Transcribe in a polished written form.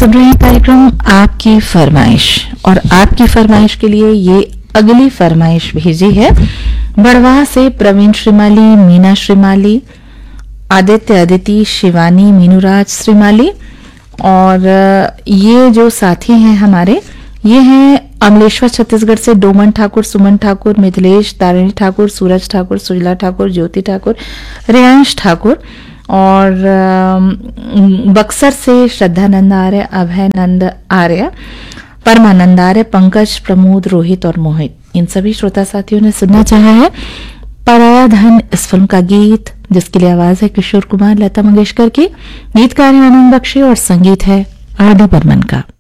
सुन रहे हैं कार्यक्रम आपकी फरमाइश, और आपकी फरमाइश के लिए ये अगली फरमाइश भेजी है बड़वाह से प्रवीण श्रीमाली, मीना श्रीमाली, आदित्य अदिति, शिवानी, मीनूराज श्रीमाली। और ये जो साथी हैं हमारे, ये हैं अमलेश्वर छत्तीसगढ़ से डोमन ठाकुर, सुमन ठाकुर, मिथिलेश, तारिणी ठाकुर, सूरज ठाकुर, सुजला ठाकुर, ज्योति ठाकुर, रेयांश ठाकुर। और बक्सर से श्रद्धानंद आर्य, अभयनंद आर्य, परमानंद आर्य, पंकज, प्रमोद, रोहित और मोहित। इन सभी श्रोता साथियों ने सुनना चाहा है पराया धन इस फिल्म का गीत, जिसके लिए आवाज है किशोर कुमार, लता मंगेशकर की। गीतकार है आनंद बख्शी और संगीत है आर डी बर्मन का।